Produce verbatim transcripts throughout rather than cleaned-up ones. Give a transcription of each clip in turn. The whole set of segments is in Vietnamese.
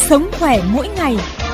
Sống khỏe mỗi ngày.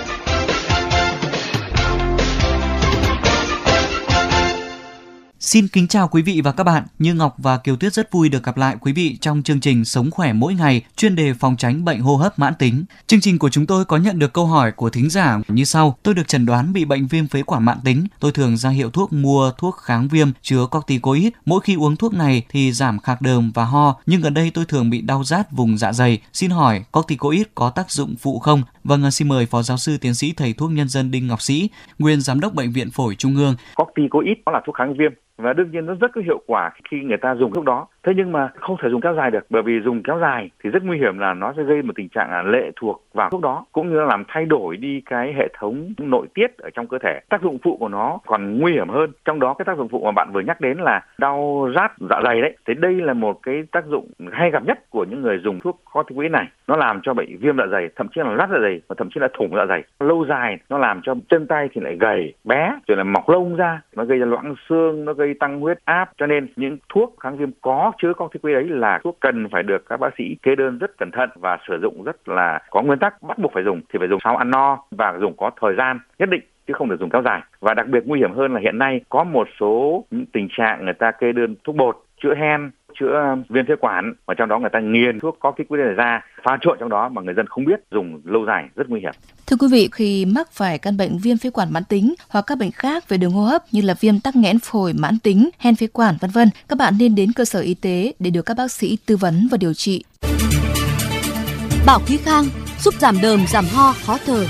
Xin kính chào quý vị và các bạn. Như Ngọc và Kiều Tuyết rất vui được gặp lại quý vị trong chương trình Sống khỏe mỗi ngày, chuyên đề phòng tránh bệnh hô hấp mãn tính. Chương trình của chúng tôi có nhận được câu hỏi của thính giả như sau: tôi được chẩn đoán bị bệnh viêm phế quản mãn tính. Tôi thường ra hiệu thuốc mua thuốc kháng viêm chứa corticoid. Mỗi khi uống thuốc này thì giảm khạc đờm và ho, nhưng gần đây tôi thường bị đau rát vùng dạ dày. Xin hỏi corticoid có tác dụng phụ không? Vâng, xin mời Phó Giáo sư Tiến sĩ Thầy thuốc nhân dân Đinh Ngọc Sĩ, nguyên Giám đốc Bệnh viện Phổi Trung ương. Corticoid nó là thuốc kháng viêm và đương nhiên nó rất có hiệu quả khi người ta dùng thuốc đó. Thế nhưng mà không thể dùng kéo dài được, bởi vì dùng kéo dài thì rất nguy hiểm là nó sẽ gây một tình trạng là lệ thuộc vào thuốc đó, cũng như là làm thay đổi đi cái hệ thống nội tiết ở trong cơ thể. Tác dụng phụ của nó còn nguy hiểm hơn. Trong đó cái tác dụng phụ mà bạn vừa nhắc đến là đau rát dạ dày đấy. Thế đây là một cái tác dụng hay gặp nhất của những người dùng thuốc corticoid này. Nó làm cho bệnh viêm dạ dày, thậm chí là rát dạ dày và thậm chí là thủng dạ dày. Lâu dài nó làm cho chân tay thì lại gầy, bé, rồi là mọc lông ra, nó gây ra loãng xương, nó gây tăng huyết áp. Cho nên những thuốc kháng viêm có chứa corticoid ấy là thuốc cần phải được các bác sĩ kê đơn rất cẩn thận và sử dụng rất là có nguyên tắc, bắt buộc phải dùng thì phải dùng sau ăn no và dùng có thời gian nhất định, chứ không được dùng kéo dài. Và đặc biệt nguy hiểm hơn là hiện nay có một số những tình trạng người ta kê đơn thuốc bột chữa hen, chữa viêm phế quản, và trong đó người ta nghiền thuốc corticoid này ra, pha trộn trong đó mà người dân không biết, dùng lâu dài rất nguy hiểm. Thưa quý vị, khi mắc phải căn bệnh viêm phế quản mãn tính hoặc các bệnh khác về đường hô hấp như là viêm tắc nghẽn phổi mãn tính, hen phế quản vân vân, các bạn nên đến cơ sở y tế để được các bác sĩ tư vấn và điều trị. Bảo Khí Khang giúp giảm đờm, giảm ho, khó thở.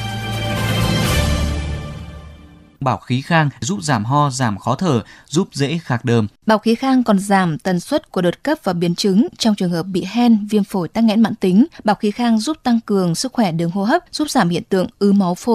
Bảo Khí Khang giúp giảm ho, giảm khó thở, giúp dễ khạc đờm. Bảo Khí Khang còn giảm tần suất của đợt cấp và biến chứng trong trường hợp bị hen, viêm phổi tắc nghẽn mãn tính. Bảo Khí Khang giúp tăng cường sức khỏe đường hô hấp, giúp giảm hiện tượng ứ máu phổi.